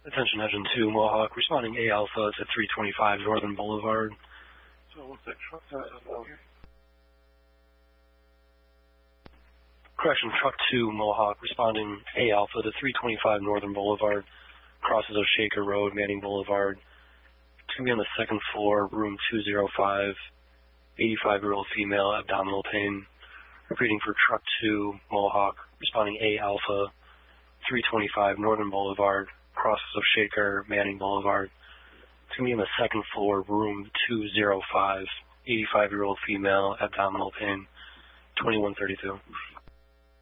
Attention Engine 2, Mohawk, responding A Alpha to 325 Northern Boulevard. So what's that truck down here? Correction, Truck 2, Mohawk, responding A Alpha to 325 Northern Boulevard, crosses of Shaker Road, Manning Boulevard. It's going to be on the second floor, room 205, 85-year-old female, abdominal pain. Repeating for Truck 2, Mohawk, responding A Alpha, 325 Northern Boulevard, crosses of Shaker, Manning Boulevard. It's going to be on the second floor, room 205, 85-year-old female, abdominal pain, 2132.